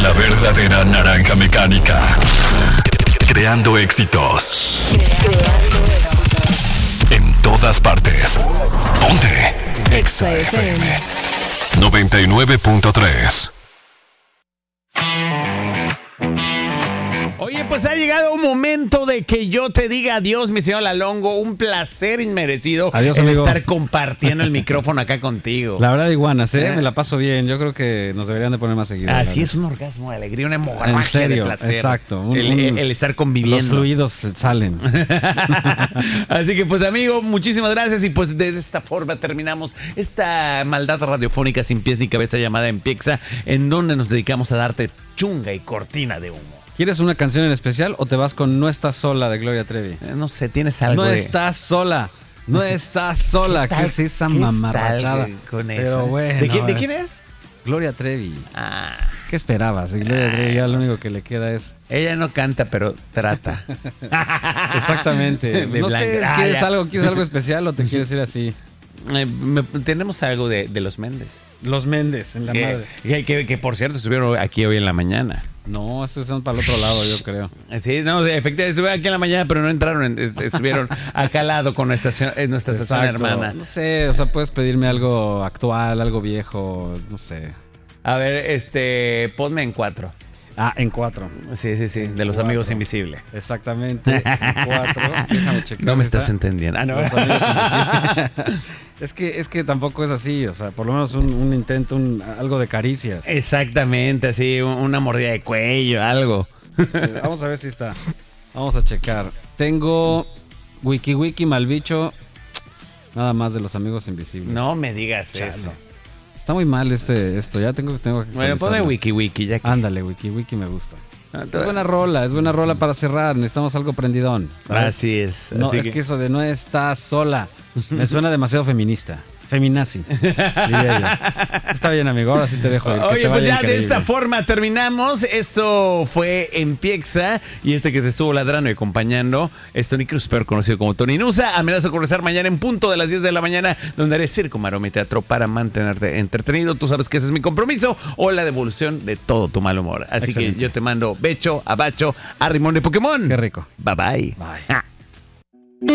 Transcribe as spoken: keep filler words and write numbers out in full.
La verdadera naranja mecánica. Creando éxitos. Creando éxitos. En todas partes. Ponte. Exa F M. noventa y nueve punto tres. Oye, pues ha llegado un momento de que yo te diga adiós, mi señor Lalongo. Un placer inmerecido. Adiós, el amigo. estar compartiendo el micrófono acá contigo. La verdad, iguanas, ¿eh? ¿Eh? Me la paso bien. Yo creo que nos deberían de poner más seguido. Así es un orgasmo de alegría, una hemorragia En serio, de placer. exacto. Un- el, un- el estar conviviendo. Los fluidos salen. Así que pues amigo, muchísimas gracias y pues de esta forma terminamos esta maldad radiofónica sin pies ni cabeza llamada Empieza, en donde nos dedicamos a darte chunga y cortina de humo. ¿Quieres una canción en especial o te vas con No Estás Sola de Gloria Trevi? Eh, No sé, tienes algo No de... estás sola. No estás sola. ¿Qué ¿Qué, tal- es esa qué tal mamarrachada? con eso? Pero bueno. ¿De, quién, ¿De es- quién es? Gloria Trevi. Ah, ¿Qué esperabas? Gloria Trevi ya lo único que le queda es... ella no canta, pero trata. Exactamente. De No sé, blanca. ¿quieres Ah, ya. algo, ¿quieres algo especial o te quieres ir así? Eh, me- tenemos algo de, de los Méndez. Los Méndez, en la Que, madre. que, que- que, por cierto estuvieron aquí hoy en la mañana. No, esos son para el otro lado, yo creo. Sí, no, efectivamente estuvieron aquí en la mañana, pero no entraron, en- est- estuvieron acá al lado con nuestra, estación- eh, nuestra estación Exacto. hermana. No sé, o sea, puedes pedirme algo actual, algo viejo, no sé. A ver, este, ponme en cuatro. Ah, en cuatro. Sí, sí, sí, de los Cuatro. amigos invisibles. Exactamente, en cuatro. Déjame checar. No me ¿está? estás entendiendo. Ah, no. Los amigos invisibles. Es que, es que tampoco es así, o sea, por lo menos un, un intento, un, algo de caricias. Exactamente, así, un- una mordida de cuello, algo. Eh, Vamos a ver si está. Vamos a checar. Tengo Wiki Wiki Malbicho. Nada más de los amigos invisibles. No me digas Chale. eso. Está muy mal este, esto. Ya tengo, tengo que Bueno, ponme actualizarlo. Wiki Wiki, ya que... Ándale, Wiki Wiki me gusta. Ah, Es buena rola, es buena rola para cerrar. Necesitamos algo prendidón. ¿sabes? Así es. No, así es que- que eso de no estás sola me suena demasiado feminista. Feminazi, diría yo. Está bien, amigo. Ahora sí te dejo ir. Que Oye, te pues vaya ya de increíble. esta forma terminamos. Esto fue Empieza y este que te estuvo ladrando y acompañando es Tony Cruz, peor conocido como Tony Nusa. Amenazo con regresar mañana en punto de las diez de la mañana, donde haré circo, maroma y teatro para mantenerte entretenido. Tú sabes que ese es mi compromiso o la devolución de todo tu mal humor. Así Excelente. que yo te mando becho, abacho, a Rimón de Pokémon. Qué rico. Bye bye. Bye. Ja.